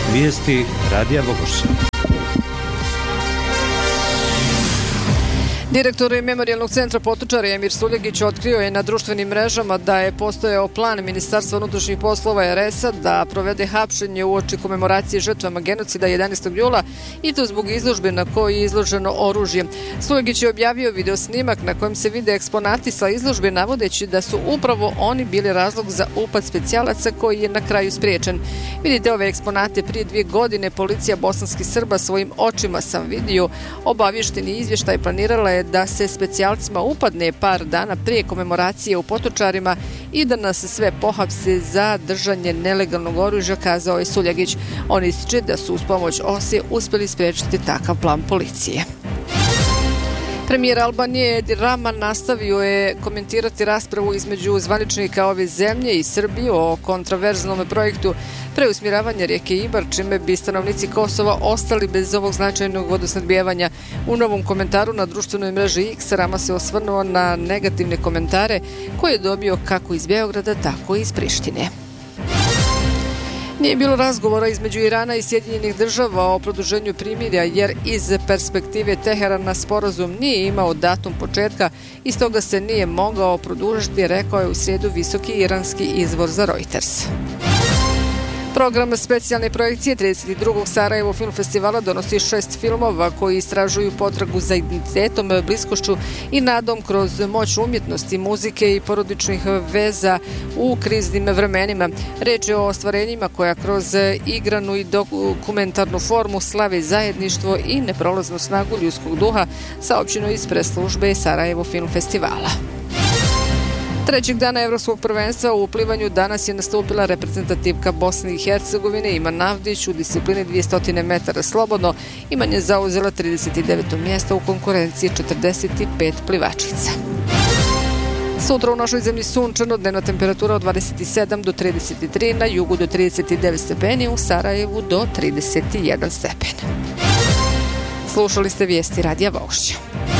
Vijesti Radija Vogošća. Direktor Memorijalnog centra Potočari Emir Suljegić otkrio je na društvenim mrežama da je postojao plan Ministarstva unutrašnjih poslova RS-a da provede hapšenje uoči komemoracije žrtvama genocida 11. jula i to zbog izložbe na kojoj je izloženo oružje. Suljegić je objavio video snimak na kojem se vide eksponati sa izložbe navodeći da su upravo oni bili razlog za upad specijalaca koji je na kraju spriječen. Vidite ove eksponate, prije 2 godine policija bosanskih Srba svojim očima sam vidio, obavješteni izvještaj planirala je da se specijalcima upadne par dana prije komemoracije u Potočarima i da nas sve pohapse za držanje nelegalnog oružja, kazao je Suljegić. On ističe da su uz pomoć OSE uspjeli spriječiti takav plan policije. Premijer Albanije Edi Rama nastavio je komentirati raspravu između zvaničnika ove zemlje i Srbije o kontraverznom projektu preusmjeravanja rijeke Ibar, čime bi stanovnici Kosova ostali bez ovog značajnog vodosnabdijevanja. U novom komentaru na društvenoj mreži X Rama se osvrnuo na negativne komentare koje je dobio kako iz Beograda, tako i iz Prištine. Nije bilo razgovora između Irana i Sjedinjenih država o produženju primirja jer iz perspektive Teherana sporazum nije imao datum početka i stoga se nije mogao produžiti, rekao je u srijedu visoki iranski izvor za Reuters. Program specijalne projekcije 32. Sarajevo Film Festivala donosi 6 filmova koji istražuju potragu za identitetom, bliskošću i nadom kroz moć umjetnosti, muzike i porodičnih veza u kriznim vremenima. Reč je o ostvarenjima koja kroz igranu i dokumentarnu formu slave zajedništvo i neprolaznu snagu ljudskog duha, saopćeno iz press-službe Sarajevo Film Festivala. Trećeg dana Evropskog prvenstva u plivanju danas je nastupila reprezentativka Bosne i Hercegovine Iman Avdić u disciplini 200 metara slobodno. Iman je zauzela 39. mjesto u konkurenciji 45 plivačica. Sutra u našoj zemlji sunčano, dnevna temperatura od 27 do 33, na jugu do 39 stepeni, u Sarajevu do 31 stepen. Slušali ste vijesti Radija Vogošća.